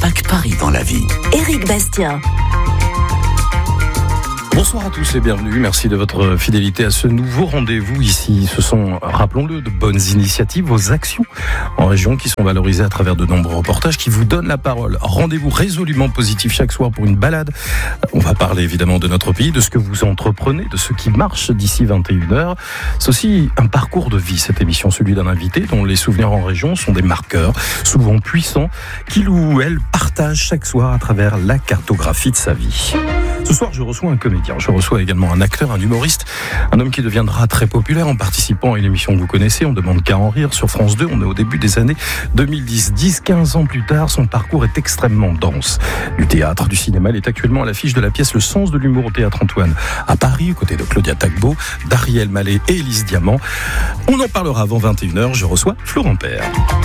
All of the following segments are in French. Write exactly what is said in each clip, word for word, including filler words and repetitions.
pas que Paris dans la vie. Éric Bastien. Bonsoir à tous et bienvenue. Merci de votre fidélité à ce nouveau rendez-vous ici. Ce sont, rappelons-le, de bonnes initiatives, vos actions en région qui sont valorisées à travers de nombreux reportages qui vous donnent la parole. Rendez-vous résolument positif chaque soir pour une balade. On va parler évidemment de notre pays, de ce que vous entreprenez, de ce qui marche d'ici vingt et une heures. C'est aussi un parcours de vie, cette émission, celui d'un invité dont les souvenirs en région sont des marqueurs, souvent puissants, qu'il ou elle partage chaque soir à travers la cartographie de sa vie. Ce soir, je reçois un comédien. Je reçois également un acteur, un humoriste, un homme qui deviendra très populaire en participant à une émission que vous connaissez, On demande qu'à en rire, sur France deux. On est au début des années deux mille dix. dix, quinze ans plus tard, son parcours est extrêmement dense. Du théâtre, du cinéma, il est actuellement à l'affiche de la pièce Le sens de l'humour au Théâtre Antoine à Paris, aux côtés de Claudia Tagbo, d'Ariel Mallet et Élise Diamant. On en parlera avant vingt et une heures. Je reçois Florent Père.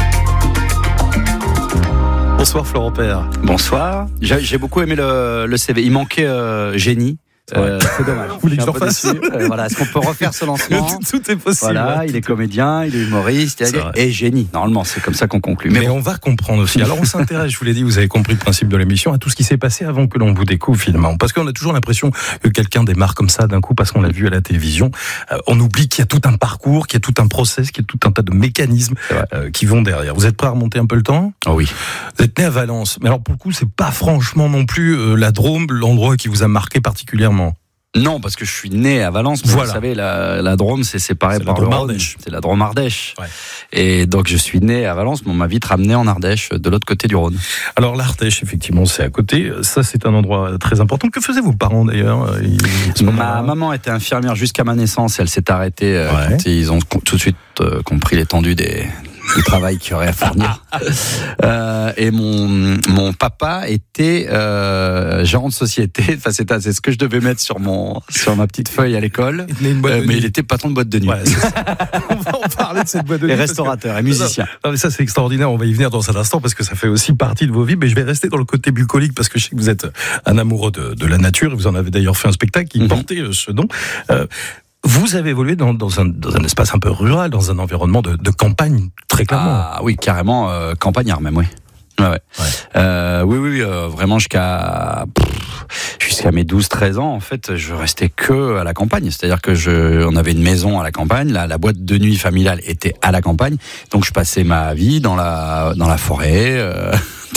Bonsoir Florent Père. Bonsoir. J'ai, j'ai beaucoup aimé le, le C V. Il manquait euh, génie. Euh, c'est dommage. Vous voulez que je le refasse ? euh, Voilà, est-ce qu'on peut refaire ce lancement ? tout, tout est possible. Voilà, il est comédien, il est humoriste et génie. Normalement, c'est comme ça qu'on conclut. Mais, Mais bon. On va comprendre aussi. Alors, on s'intéresse, je vous l'ai dit, vous avez compris le principe de l'émission, à tout ce qui s'est passé avant que l'on vous découvre finalement. Parce qu'on a toujours l'impression que quelqu'un démarre comme ça d'un coup parce qu'on l'a vu à la télévision. Euh, on oublie qu'il y a tout un parcours, qu'il y a tout un process, qu'il y a tout un tas de mécanismes euh, qui vont derrière. Vous êtes prêt à remonter un peu le temps ? Oh oui. Vous êtes né à Valence. Mais alors, pour le coup, c'est pas franchement non plus euh, la Drôme, l'endroit qui vous a marqué particulièrement. Non, parce que je suis né à Valence. Mais voilà. Vous savez, la, la Drôme, c'est séparé c'est par le Rhône. C'est la Drôme Ardèche. Ouais. Et donc, je suis né à Valence, mais on m'a vite ramené en Ardèche, de l'autre côté du Rhône. Alors, l'Ardèche, effectivement, c'est à côté. Ça, c'est un endroit très important. Que faisaient vos parents, d'ailleurs ? Ma maman était infirmière jusqu'à ma naissance. Elle s'est arrêtée ouais. quand ils ont tout de suite euh, compris l'étendue des... du travail qu'il y aurait à fournir. euh, et mon mon papa était euh, gérant de société. Enfin, c'est, c'est ce que je devais mettre sur mon sur ma petite feuille à l'école. Il euh, mais il était patron de boîte de nuit. Ouais, on va en parler de cette boîte de nuit. Et restaurateur, que... et musicien. Non, mais ça c'est extraordinaire. On va y venir dans un instant parce que ça fait aussi partie de vos vies. Mais je vais rester dans le côté bucolique parce que je sais que vous êtes un amoureux de, de la nature. Vous en avez d'ailleurs fait un spectacle qui mm-hmm. portait ce nom. Euh, Vous avez évolué dans, dans, un, dans un espace un peu rural, dans un environnement de, de campagne, très clairement. Ah oui, carrément euh, campagnard même, oui. Ouais, ouais. ouais. Euh, oui, oui, euh, vraiment jusqu'à pff, jusqu'à mes douze treize ans, en fait, je restais que à la campagne. C'est-à-dire que je, on avait une maison à la campagne, la, la boîte de nuit familiale était à la campagne, donc je passais ma vie dans la dans la forêt. Euh,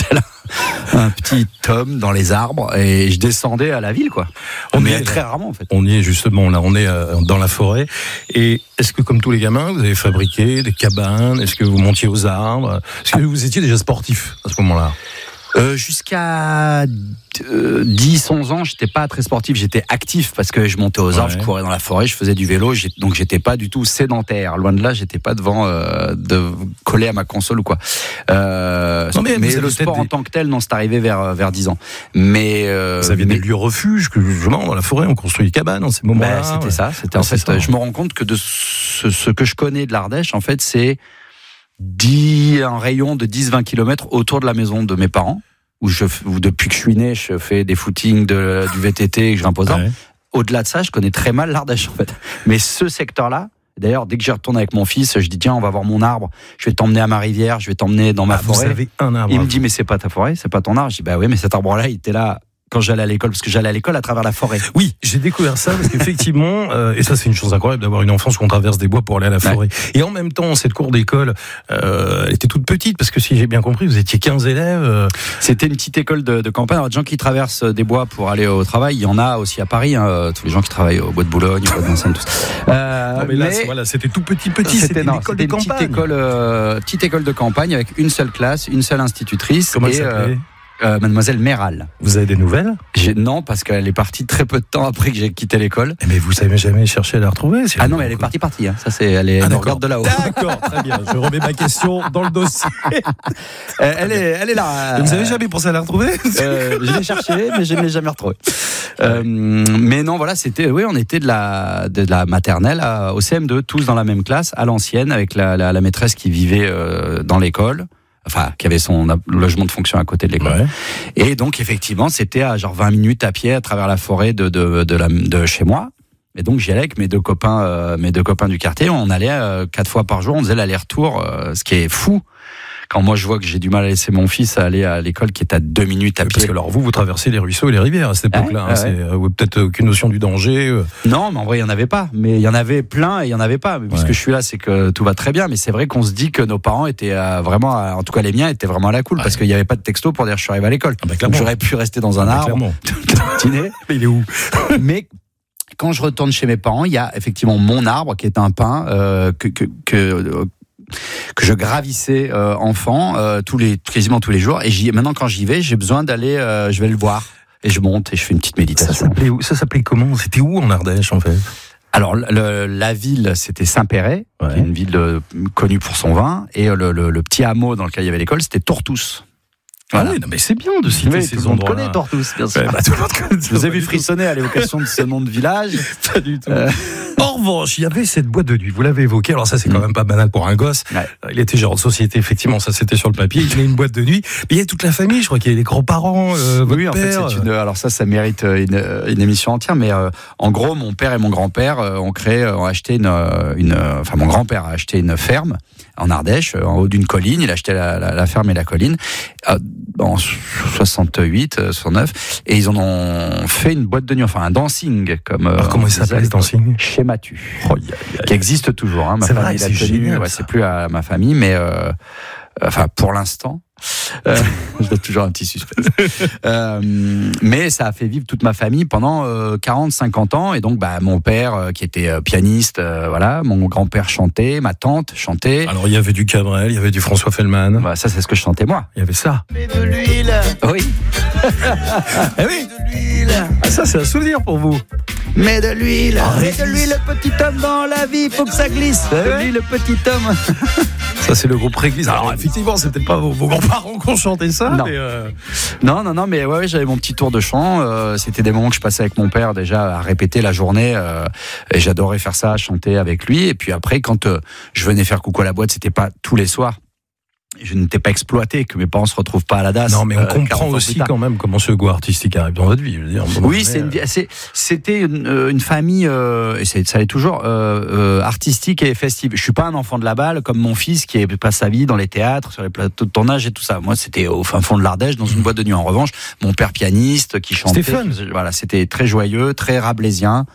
un petit tome dans les arbres et je descendais à la ville quoi. On, on y est très rarement en fait. On y est justement là, on est dans la forêt. Et est-ce que comme tous les gamins, vous avez fabriqué des cabanes ? Est-ce que vous montiez aux arbres ? Est-ce que vous étiez déjà sportif à ce moment-là ? Euh, jusqu'à euh, dix onze ans, j'étais pas très sportif, j'étais actif parce que je montais aux arbres, ouais. je courais dans la forêt, je faisais du vélo, j'ai, donc j'étais pas du tout sédentaire. Loin de là, j'étais pas devant euh, de coller à ma console ou quoi. Euh, non, mais mais le sport des... en tant que tel, non, c'est arrivé vers vers dix ans. Mais euh, vous aviez mais... des lieux refuges, que justement dans la forêt, on construit des cabanes dans ces moments-là. Ben, c'était ouais. ça, c'était ouais, en fait. Ça. Je me rends compte que de ce, ce que je connais de l'Ardèche, en fait, c'est dix un rayon de dix vingt kilomètres autour de la maison de mes parents. Où, je, où depuis que je suis né, je fais des footings de, du V T T et que je grimpe aux arbres. Ouais. Au-delà de ça, je connais très mal l'Ardèche, en fait. Mais ce secteur-là, d'ailleurs, dès que j'y retourne avec mon fils, je dis tiens, on va voir mon arbre, je vais t'emmener à ma rivière, je vais t'emmener dans ma ah, forêt. Vous avez un arbre. Il me dit mais c'est pas ta forêt, c'est pas ton arbre. Je dis bah oui, mais cet arbre-là, il était là quand j'allais à l'école, parce que j'allais à l'école à travers la forêt. Oui, j'ai découvert ça parce qu'effectivement, euh, et ça c'est une chose incroyable d'avoir une enfance où on traverse des bois pour aller à la forêt. Ouais. Et en même temps, cette cour d'école, euh, elle était toute petite parce que si j'ai bien compris, vous étiez quinze élèves. Euh... C'était une petite école de, de campagne. Alors, des gens qui traversent des bois pour aller au travail, il y en a aussi à Paris. Hein, tous les gens qui travaillent au bois de Boulogne, au bois de Vincennes, tout ça. Euh, non, mais là, mais voilà, c'était tout petit, petit. C'était, c'était non, une école c'était de une campagne. Petite école, euh, petite école de campagne avec une seule classe, une seule institutrice. Comment et, elle s'appelait euh, Euh, Mademoiselle Méral. Vous avez des nouvelles ? J'ai, Non, parce qu'elle est partie très peu de temps après que j'ai quitté l'école. Mais vous savez jamais cherché à la retrouver si Ah non, mais elle est partie, partie. Hein. Ça, c'est, elle est, ah, elle regarde de là-haut. D'accord, très bien. Je remets ma question dans le dossier. elle, est, elle est là. Et vous avez jamais pensé à la retrouver ? euh, Je l'ai cherchée, mais je ne l'ai jamais retrouvée. Euh, mais non, voilà, c'était, oui, on était de la, de la maternelle à, au C M deux, tous dans la même classe, à l'ancienne, avec la, la, la maîtresse qui vivait euh, dans l'école. Enfin, qui avait son logement de fonction à côté de l'école. Ouais. Et donc, effectivement, c'était à genre vingt minutes à pied à travers la forêt de, de, de, la, de chez moi. Et donc, j'y allais avec mes deux copains, euh, mes deux copains du quartier. On allait euh, quatre fois par jour, on faisait l'aller-retour, euh, ce qui est fou quand moi je vois que j'ai du mal à laisser mon fils aller à l'école qui est à deux minutes à oui, pied. Parce que alors vous, vous traversez les ruisseaux et les rivières à cette époque-là. Ouais, hein, ouais. C'est euh, peut-être aucune notion du danger. Euh. Non, mais en vrai, il n'y en avait pas. Mais il y en avait plein et il n'y en avait pas. Mais puisque Ouais. je suis là, c'est que tout va très bien. Mais c'est vrai qu'on se dit que nos parents étaient euh, vraiment, euh, en tout cas les miens, étaient vraiment à la cool. Ouais. Parce qu'il n'y avait pas de texto pour dire je suis arrivé à l'école. Ah bah, Donc j'aurais pu rester dans un Ah bah, arbre, clairement. dîner. Mais il est où? Mais quand je retourne chez mes parents, il y a effectivement mon arbre qui est un pin euh, que, que, que, euh, que je gravissais euh, enfant euh, tous les, quasiment tous les jours. Et j'y, maintenant, quand j'y vais, j'ai besoin d'aller, euh, je vais le voir. Et je monte et je fais une petite Ça méditation. s'appelait où? Ça s'appelait comment? C'était où en Ardèche en fait? Alors, le, la ville, c'était Saint-Péret, Ouais. qui est une ville de, connue pour son vin. Et le, le, le petit hameau dans lequel il y avait l'école, c'était Tortous. Voilà. Ah oui, non, mais c'est bien de citer Oui, ces tout le monde endroits-là. connaît Tortous, bien sûr. Ouais, bah, tout le monde connaît. Je vous ai vu frissonner à l'évocation de ce nom de village. Pas du tout. Euh. En revanche, il y avait cette boîte de nuit. Vous l'avez évoqué. Alors ça, c'est quand même pas banal pour un gosse. Ouais. Il était gérant de société. Effectivement, ça c'était sur le papier. Il tenait une boîte de nuit. Mais il y a toute la famille. Je crois qu'il y a les grands-parents. Euh, votre Oui, en fait, père. c'est une. Alors ça, ça mérite une, une émission entière. Mais euh, en gros, mon père et mon grand-père euh, ont créé, euh, ont acheté une, une. Enfin, mon grand-père a acheté une ferme en Ardèche, en haut d'une colline. Il a acheté la, la, la ferme et la colline euh, en soixante-huit, soixante-neuf, et ils en ont fait une boîte de nuit, enfin un dancing, comme. Alors euh, comment il s'appelle ce dancing? Chez Mathieu. Oh, y a- y a- Qui existe toujours. Hein, ma C'est famille vrai, l'a c'est tenu, génial, ouais, ça. c'est plus à ma famille, mais euh, enfin pour l'instant. Euh, je donne toujours un petit suspense. euh, mais ça a fait vivre toute ma famille pendant euh, quarante cinquante ans. Et donc, bah, mon père, euh, qui était euh, pianiste, euh, voilà, mon grand-père chantait, ma tante chantait. Alors il y avait du Cabrel, il y avait du François Fellman. Bah, ça, c'est ce que je chantais moi. Il y avait ça. Mais de l'huile, Oui. Eh oui. de l'huile, Ah, ça c'est un souvenir pour vous. Mais de l'huile. Ah, Mais de l'huile, petit homme dans la vie, faut que ça glisse. De l'huile, petit homme. Ça c'est le groupe Réglisse. Alors effectivement, c'est peut-être pas vos, vos grands-parents qui ont chanté ça. Non. Mais euh... Non, non, non, mais ouais, ouais, j'avais mon petit tour de chant. Euh, c'était des moments que je passais avec mon père déjà à répéter la journée. Euh, et j'adorais faire ça, chanter avec lui. Et puis après, quand euh, je venais faire coucou à la boîte, c'était pas tous les soirs. Je n'étais pas exploité, que mes parents se retrouvent pas à la D A S. non, mais on euh, comprend quarante ans plus aussi tard. quand même comment ce goût artistique arrive dans votre vie. Je veux dire, à un moment Oui, donné, c'est une, euh, vie- c'est- c'était une, euh, une famille, euh, et c'est- ça l'est toujours, euh, euh, artistique et festive. Je suis pas un enfant de la balle comme mon fils qui passe sa vie dans les théâtres, sur les plateaux de tournage et tout ça. Moi, c'était au fin fond de l'Ardèche, dans une boîte de nuit. En revanche, mon père pianiste qui chantait. C'était fun. Voilà, c'était très joyeux, très rabelaisien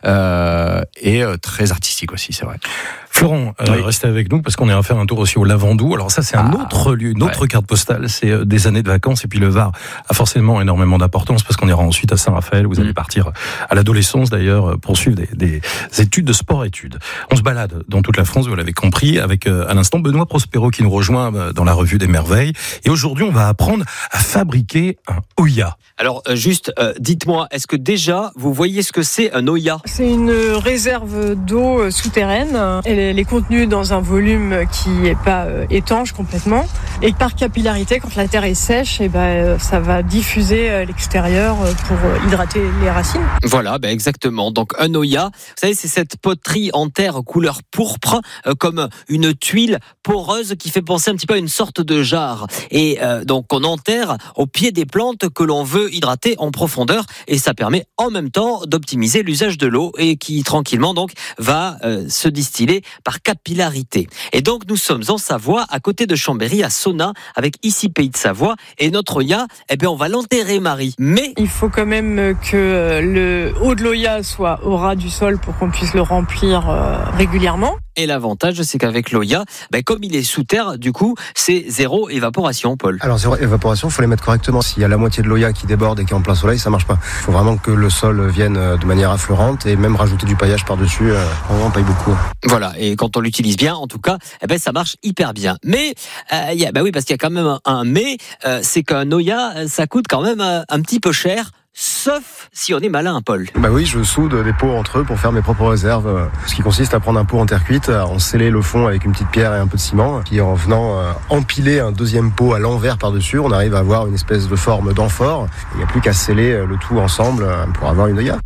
euh, et euh, très artistique aussi, c'est vrai. Florent, euh, Oui. restez avec nous parce qu'on est à faire un tour aussi au Lavandou. Alors ça, c'est un Ah, autre lieu, une autre ouais. carte postale. C'est euh, des années de vacances et puis le Var a forcément énormément d'importance parce qu'on ira ensuite à Saint-Raphaël. Vous allez Mm. partir à l'adolescence d'ailleurs, poursuivre des, des études de sport-études. On se balade dans toute la France, vous l'avez compris, avec euh, à l'instant Benoît Prospero qui nous rejoint euh, dans la revue des merveilles. Et aujourd'hui, on va apprendre à fabriquer un Oya. Alors euh, juste, euh, dites-moi, est-ce que déjà vous voyez ce que c'est un Oya? C'est une réserve d'eau euh, souterraine. Elle est elle est contenue dans un volume qui n'est pas euh, étanche complètement. Et par capillarité, quand la terre est sèche, et ben, euh, ça va diffuser à l'extérieur euh, pour euh, hydrater les racines. Voilà, ben exactement. Donc un Oya, vous savez, c'est cette poterie en terre couleur pourpre, euh, comme une tuile poreuse qui fait penser un petit peu à une sorte de jarre. Et euh, donc on enterre au pied des plantes que l'on veut hydrater en profondeur, et ça permet en même temps d'optimiser l'usage de l'eau et qui tranquillement donc va euh, se distiller par capillarité. Et donc nous sommes en Savoie, à côté de Chambéry, à Sona, avec ici Pays de Savoie, et notre Oya, eh bien on va l'enterrer, Marie. Mais Il faut quand même que euh, le haut de l'Oya soit au ras du sol pour qu'on puisse le remplir euh, régulièrement. et l'avantage, c'est qu'avec l'Oya, ben, comme il est sous terre, du coup, c'est zéro évaporation, Paul. Alors zéro évaporation, faut les mettre correctement. S'il y a la moitié de l'Oya qui déborde et qui est en plein soleil, ça marche pas. Il faut vraiment que le sol vienne de manière affleurante et même rajouter du paillage par-dessus, euh, on paille beaucoup. Voilà, et quand on l'utilise bien, en tout cas, eh ben, ça marche hyper bien. Mais, euh, y a, bah oui, parce qu'il y a quand même un, un mais, euh, c'est qu'un Oya, ça coûte quand même un, un petit peu cher. Sauf si on est malin, Paul. Bah oui, je soude des pots entre eux pour faire mes propres réserves. Ce qui consiste à prendre un pot en terre cuite, à en sceller le fond avec une petite pierre et un peu de ciment. Puis en venant euh, empiler un deuxième pot à l'envers par-dessus, on arrive à avoir une espèce de forme d'amphore. Il n'y a plus qu'à sceller le tout ensemble pour avoir une Oya.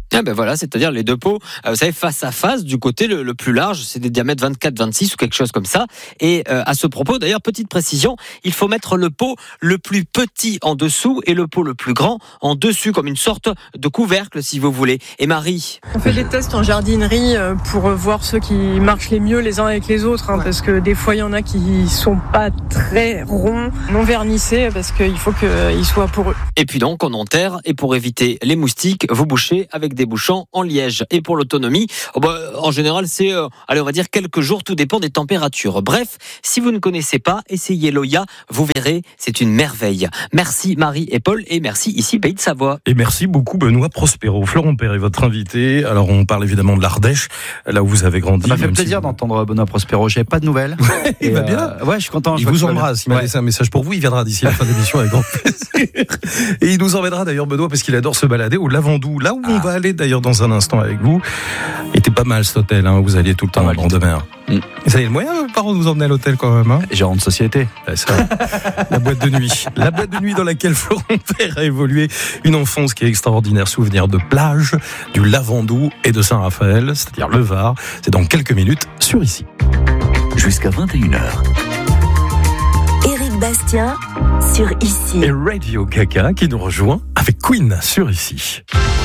Ah ben voilà, c'est-à-dire les deux pots, euh, vous savez, face à face, du côté le, le plus large, c'est des diamètres vingt-quatre vingt-six ou quelque chose comme ça. Et euh, à ce propos, d'ailleurs, petite précision, il faut mettre le pot le plus petit en dessous et le pot le plus grand en dessus, comme une sorte de couvercle, si vous voulez. Et Marie ? On fait des tests en jardinerie pour voir ceux qui marchent les mieux les uns avec les autres, hein, parce que des fois, il y en a qui sont pas très ronds, non vernissés, parce qu'il faut qu'ils soient poreux. Et puis donc, on enterre, et pour éviter les moustiques, vous bouchez avec des bouchons en liège. Et pour l'autonomie, oh bah, en général, c'est, euh, allez, on va dire quelques jours, tout dépend des températures. Bref, si vous ne connaissez pas, essayez l'Oya, vous verrez, c'est une merveille. Merci Marie et Paul, et merci ici Pays de Savoie. Et merci beaucoup Benoît Prospero. Florent Père est votre invité. Alors on parle évidemment de l'Ardèche, là où vous avez grandi. Ça m'a fait plaisir si... d'entendre Benoît Prospero. J'avais pas de nouvelles. Il va bien. Euh, ouais, je suis content. Il je vous embrasse. Il m'a ouais. laissé un message pour vous. Il viendra d'ici la fin de l'émission avec grand plaisir. Et il nous emmènera d'ailleurs Benoît parce qu'il adore se balader au Lavandou, là où ah. on va aller d'ailleurs dans un instant avec vous. Il était pas mal cet hôtel, hein, vous alliez tout le temps en bord de mer. Mm. Et ça y est le moyen, vos parents, de vous emmener à l'hôtel quand même, hein. Gérant de société. Ouais, c'est vrai. La boîte de nuit. La boîte de nuit dans laquelle Florent Père a évolué. Une enfance qui est extraordinaire. Souvenir de plage, du Lavandou et de Saint-Raphaël, c'est-à-dire le Var. C'est dans quelques minutes sur Ici. Jusqu'à vingt et une heures. Éric Bastien sur Ici. Et Radio Gaga qui nous rejoint avec Queen sur Ici.